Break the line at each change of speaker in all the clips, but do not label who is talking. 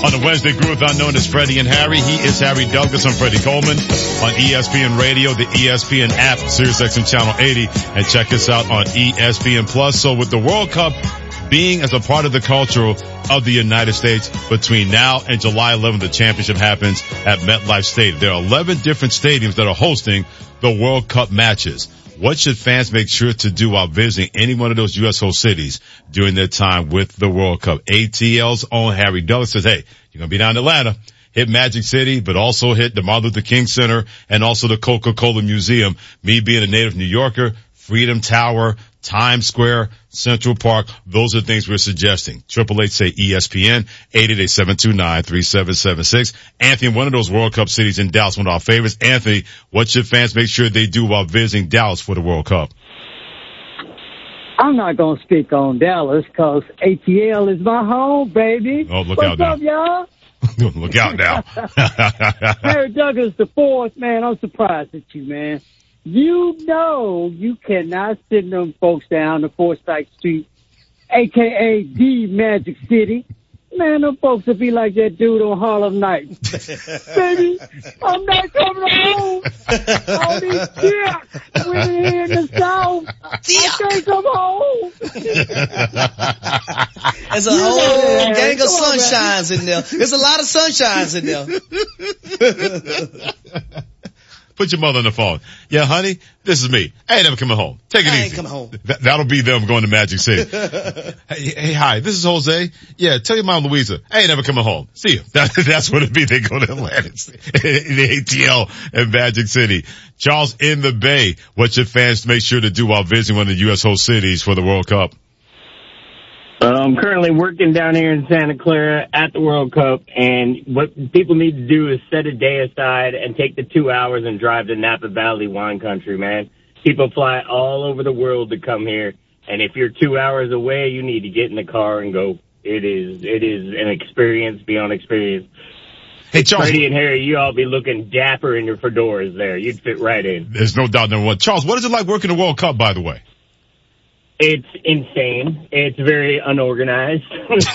On the Wednesday Groovathon known as Freddie and Harry, he is Harry Douglas. I'm Freddie Coleman on ESPN Radio, the ESPN app, SiriusXM Channel 80, and check us out on ESPN Plus. So with the World Cup being as a part of the culture of the United States, between now and July 11th, the championship happens at MetLife Stadium. There are 11 different stadiums that are hosting the World Cup matches. What should fans make sure to do while visiting any one of those U.S. host cities during their time with the World Cup? ATL's own Harry Douglas says, hey, you're going to be down in Atlanta. Hit Magic City, but also hit the Martin Luther King Center and also the Coca-Cola Museum. Me being a native New Yorker, Freedom Tower, Times Square, Central Park, those are the things we're suggesting. 888 say ESPN, 888-729-3776. Anthony, one of those World Cup cities in Dallas, one of our favorites. Anthony, what should fans make sure they do while visiting Dallas for the World Cup?
I'm not going to speak on Dallas because ATL is my home, baby.
Oh, look
What's
out
up,
now.
y'all?
Look out now.
Harry Douglas the fourth, man. I'm surprised at you, man. You know you cannot send them folks down to Forsyth Street, a.k.a. the Magic City. Man, them folks will be like that dude on Harlem Nights. Baby, I'm not coming home. All these jacks women here in the South. I can't come home.
There's a whole gang of sunshines in there. There's a lot of sunshines in there.
Put your mother on the phone. Yeah, honey, this is me. I ain't never coming home. Take it easy.
I ain't coming home.
That'll be them going to Magic City. hey, hi, this is Jose. Yeah, tell your mom Louisa. I ain't never coming home. See you. That's what it'd be. They go to Atlanta, the ATL and Magic City. Charles in the Bay. What should fans make sure to do while visiting one of the U.S. host cities for the World Cup?
I'm currently working down here in Santa Clara at the World Cup, and what people need to do is set a day aside and take the 2 hours and drive to Napa Valley wine country, man. People fly all over the world to come here, and if you're 2 hours away, you need to get in the car and go. It is an experience beyond experience.
Hey, Charles.
Freddie and Harry, you all be looking dapper in your fedoras there. You'd fit right in.
There's no doubt number one. Charles, what is it like working the World Cup, by the way?
It's insane. It's very unorganized.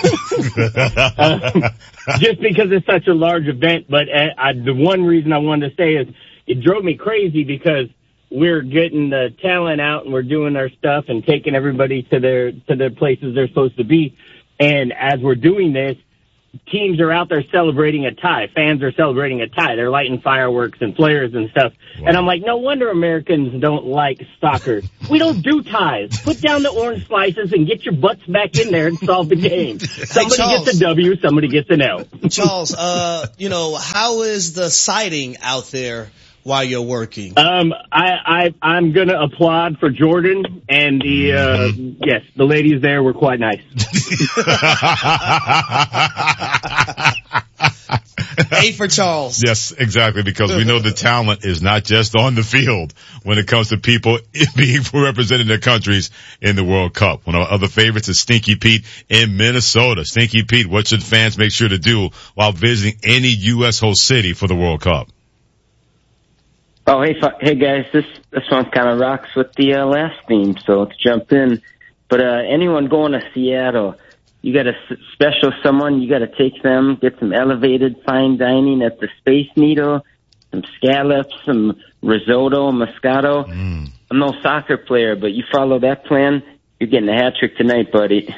Just because it's such a large event. But the one reason I wanted to say is it drove me crazy because we're getting the talent out and we're doing our stuff and taking everybody to their places they're supposed to be. And as we're doing this, teams are out there celebrating a tie. Fans are celebrating a tie. They're lighting fireworks and flares and stuff. Wow. And I'm like, no wonder Americans don't like soccer. We don't do ties. Put down the orange slices and get your butts back in there and solve the game. Somebody gets a W, somebody gets an L.
Charles, how is the sighting out there while you're working?
I'm gonna applaud for Jordan and the the ladies there were quite nice.
A for Charles.
Yes, exactly, because we know the talent is not just on the field when it comes to people being representing their countries in the World Cup. One of our other favorites is Stinky Pete in Minnesota. Stinky Pete, what should fans make sure to do while visiting any U.S. host city for the World Cup?
Oh, hey guys, this one kind of rocks with the last theme, so let's jump in. But anyone going to Seattle, you got a special someone, you got to take them, get some elevated fine dining at the Space Needle, some scallops, some risotto, Moscato. I'm no soccer player, but you follow that plan, you're getting a hat trick tonight, buddy.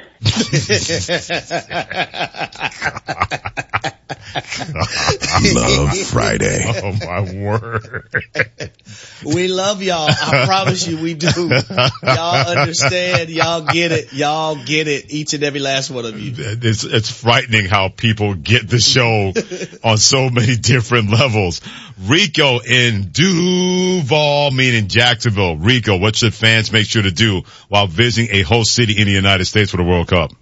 Love Friday. Oh, my word.
We love y'all. I promise you we do. Y'all understand. Y'all get it. Y'all get it. Each and every last one of you.
It's frightening how people get the show on so many different levels. Rico in Duval, meaning Jacksonville. Rico, what should fans make sure to do while visiting a host city in the United States for the World Cup?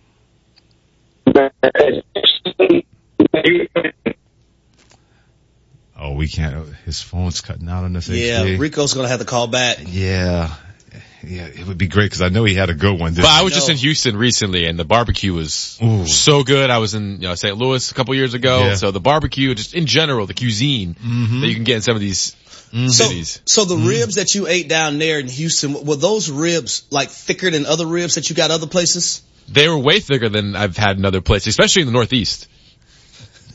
Oh, we can't. His phone's cutting out on this.
Yeah,
HD.
Rico's going to have to call back.
Yeah, it would be great because I know he had a good one.
But I was just in Houston recently, and the barbecue was so good. I was in St. Louis a couple years ago, so the barbecue, just in general, the cuisine that you can get in some of these cities.
So the ribs that you ate down there in Houston, were those ribs like thicker than other ribs that you got other places?
They were way thicker than I've had in other places, especially in the Northeast.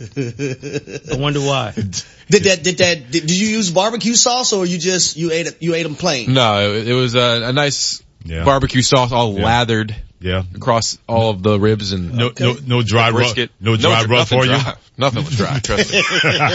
I wonder why.
Did you use barbecue sauce or you ate them plain?
No, it was a nice barbecue sauce all lathered.
Yeah.
Across all of the ribs and
no dry rub. No dry rub for you.
Nothing was dry. Trust me.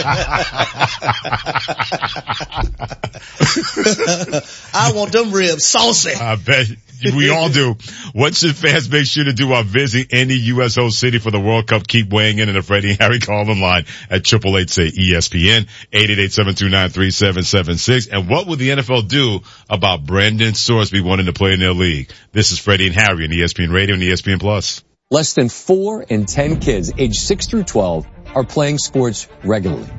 I want them ribs saucy.
I bet we all do. What should fans make sure to do while visiting any U.S. host city for the World Cup? Keep weighing in the Freddie and Harry call-in line at 888-SAY-ESPN, 888-729-3776. And what would the NFL do about Brandon Sorsby wanting to play in their league? This is Freddie and Harry on ESPN Radio and ESPN Plus.
Less than 4 in 10 kids aged 6 through 12 are playing sports regularly.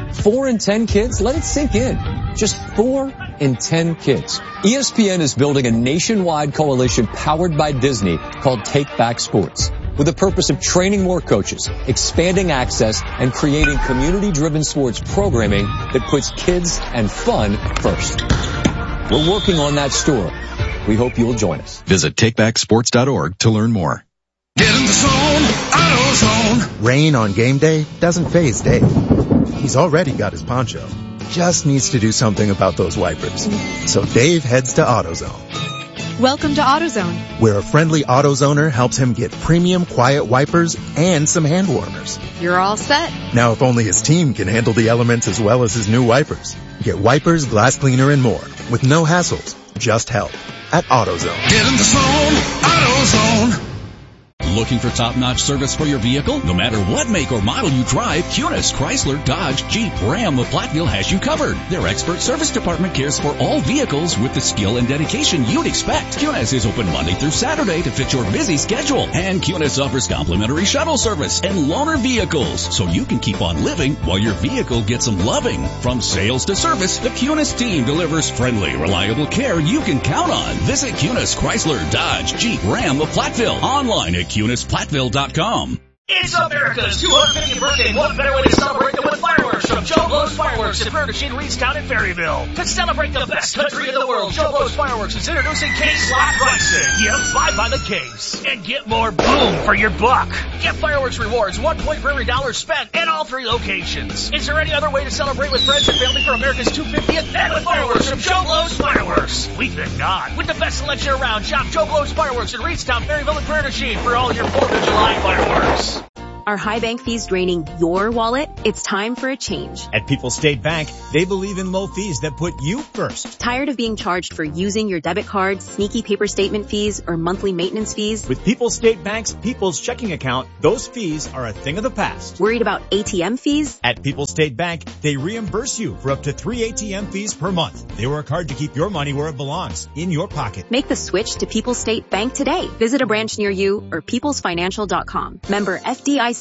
4 in 10 kids? Let it sink in. Just 4 in 10 kids. ESPN is building a nationwide coalition powered by Disney called Take Back Sports, with the purpose of training more coaches, expanding access, and creating community-driven sports programming that puts kids and fun first. We're working on that story. We hope you'll join us.
Visit takebacksports.org to learn more.
Get in the zone, AutoZone.
Rain on game day doesn't faze Dave. He's already got his poncho. Just needs to do something about those wipers. So Dave heads to AutoZone.
Welcome to AutoZone,
where a friendly AutoZoner helps him get premium quiet wipers and some hand warmers.
You're all set.
Now if only his team can handle the elements as well as his new wipers. Get wipers, glass cleaner, and more with no hassles, just help at AutoZone.
Get in the zone, AutoZone.
Looking for top-notch service for your vehicle? No matter what make or model you drive, Kunis, Chrysler, Dodge, Jeep, Ram of Platteville has you covered. Their expert service department cares for all vehicles with the skill and dedication you'd expect. Kunis is open Monday through Saturday to fit your busy schedule. And Kunis offers complimentary shuttle service and loaner vehicles, so you can keep on living while your vehicle gets some loving. From sales to service, the Kunis team delivers friendly, reliable care you can count on. Visit Kunis, Chrysler, Dodge, Jeep, Ram of Platteville. Online at KunisPlatteville.com.
It's America's 250th birthday. What better way to celebrate than with fireworks from Joe Blow's Fireworks in Bernardine, Reedstown, and Ferryville. To celebrate the best country in the world, Joe Blow's Fireworks is introducing case slot pricing. Get 5 by the case and get more boom for your buck. Get fireworks rewards, 1 point for every $1 spent at all 3 locations. Is there any other way to celebrate with friends and family for America's 250th and with fireworks from Joe Blow's Fireworks? We think not. With the best selection around, shop Joe Blow's Fireworks in Reedstown, Ferryville, and Bernardine for all your 4th of July fireworks.
Are high bank fees draining your wallet? It's time for a change.
At People's State Bank, they believe in low fees that put you first.
Tired of being charged for using your debit card, sneaky paper statement fees, or monthly maintenance fees?
With People's State Bank's People's Checking Account, those fees are a thing of the past.
Worried about ATM fees?
At People's State Bank, they reimburse you for up to 3 ATM fees per month. They work hard to keep your money where it belongs, in your pocket.
Make the switch to People's State Bank today. Visit a branch near you or peoplesfinancial.com. Member FDIC.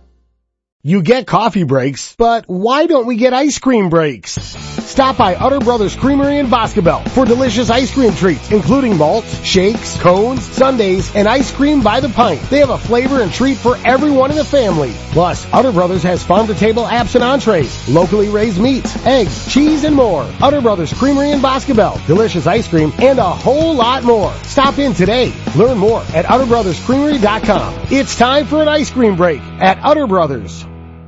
You get coffee breaks, but why don't we get ice cream breaks? Stop by Utter Brothers Creamery in Boscobel for delicious ice cream treats, including malts, shakes, cones, sundaes, and ice cream by the pint. They have a flavor and treat for everyone in the family. Plus, Utter Brothers has farm-to-table apps and entrees, locally raised meats, eggs, cheese, and more. Utter Brothers Creamery in Boscobel, delicious ice cream, and a whole lot more. Stop in today. Learn more at UtterBrothersCreamery.com. It's time for an ice cream break at Utter Brothers.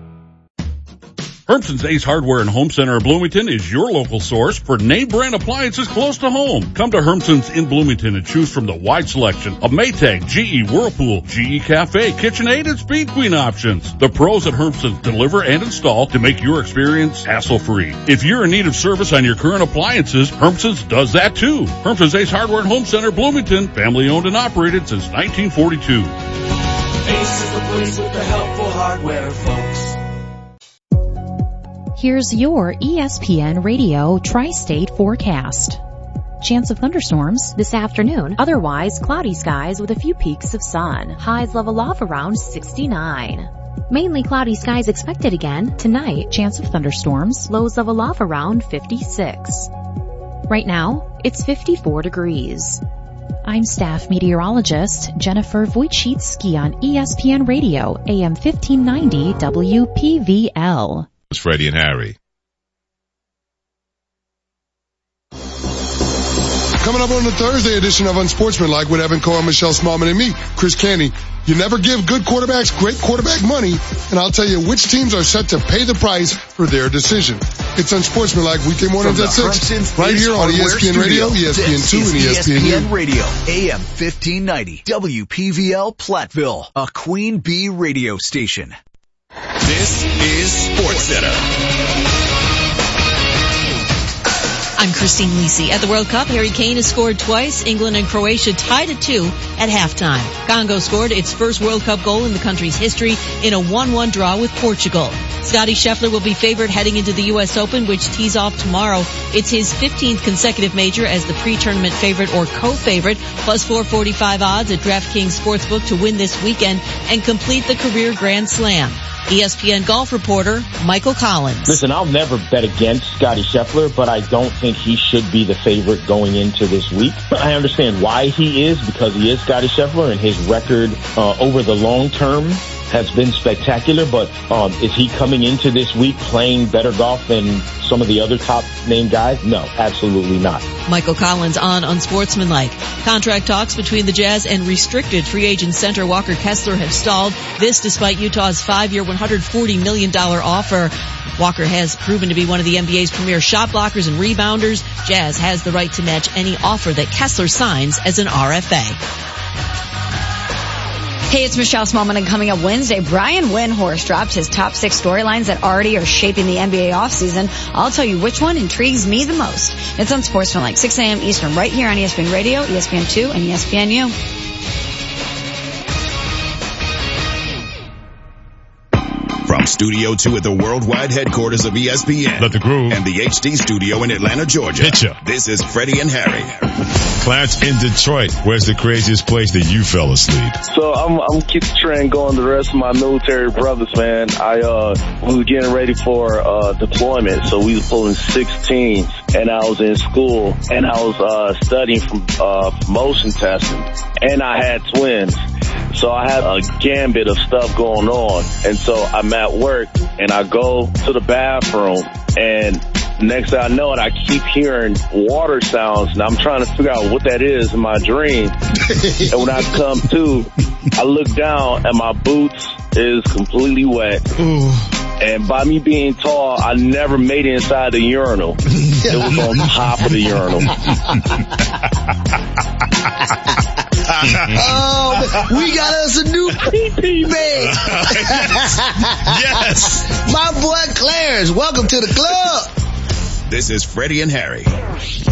Hermson's Ace Hardware and Home Center of Bloomington is your local source for name brand appliances close to home. Come to Hermson's in Bloomington and choose from the wide selection of Maytag, GE, Whirlpool, GE Cafe, KitchenAid, and Speed Queen options. The pros at Hermson's deliver and install to make your experience hassle-free. If you're in need of service on your current appliances, Hermson's does that too. Hermson's Ace Hardware and Home Center, Bloomington, family owned and operated since 1942.
Ace is the place with the helpful hardware, folks.
Here's your ESPN Radio Tri-State forecast. Chance of thunderstorms this afternoon. Otherwise, cloudy skies with a few peaks of sun. Highs level off around 69. Mainly cloudy skies expected again tonight. Chance of thunderstorms. Lows level off around 56. Right now, it's 54 degrees. I'm staff meteorologist Jennifer Wojcicki on ESPN Radio, AM 1590 WPVL.
It's Freddie and Harry.
Coming up on the Thursday edition of Unsportsmanlike with Evan Cole, Michelle Smallman, and me, Chris Canty. You never give good quarterbacks great quarterback money, and I'll tell you which teams are set to pay the price for their decision. It's Unsportsmanlike weekday mornings at 6, right here on ESPN Radio, ESPN2, and ESPN
Radio, AM 1590, WPVL Platteville, a Queen Bee radio station.
This is SportsCenter.
I'm Christine Lisi. At the World Cup, Harry Kane has scored twice. England and Croatia tied at 2 at halftime. Congo scored its first World Cup goal in the country's history in a 1-1 draw with Portugal. Scottie Scheffler will be favored heading into the U.S. Open, which tees off tomorrow. It's his 15th consecutive major as the pre-tournament favorite or co-favorite, plus 445 odds at DraftKings Sportsbook to win this weekend and complete the career Grand Slam. ESPN golf reporter Michael Collins.
Listen, I'll never bet against Scottie Scheffler, but I don't think he should be the favorite going into this week. I understand why he is, because he is Scottie Scheffler, and his record over the long term has been spectacular, but is he coming into this week playing better golf than some of the other top name guys? No, absolutely not.
Michael Collins on Unsportsmanlike. Contract talks between the Jazz and restricted free agent center Walker Kessler have stalled. This despite Utah's 5-year, $140 million offer. Walker has proven to be one of the NBA's premier shot blockers and rebounders. Jazz has the right to match any offer that Kessler signs as an RFA.
Hey, it's Michelle Smallman, and coming up Wednesday, Brian Windhorst dropped his top 6 storylines that already are shaping the NBA offseason. I'll tell you which one intrigues me the most. It's on Sportsmanlike, 6 a.m. Eastern, right here on ESPN Radio, ESPN2, and ESPNU.
From Studio 2 at the worldwide headquarters of ESPN.
Let the groove.
And the HD studio in Atlanta, Georgia.
Pitcha.
This is Freddie and Harry.
Clarence in Detroit. Where's the craziest place that you fell asleep?
So I'm keep the trend going. The rest of my military brothers, man. We were getting ready for deployment, so we were pulling 16s, and I was in school, and I was studying for motion testing, and I had twins. So I had a gambit of stuff going on. And so I'm at work and I go to the bathroom, and next thing I know it, I keep hearing water sounds, and I'm trying to figure out what that is in my dream. And when I come to, I look down and my boots is completely wet. Ooh. And by me being tall, I never made it inside the urinal. It was on top of the urinal.
Oh, we got us a new pee-pee man.
Yes.
My boy Clarence, welcome to the club.
This is Freddie and Harry.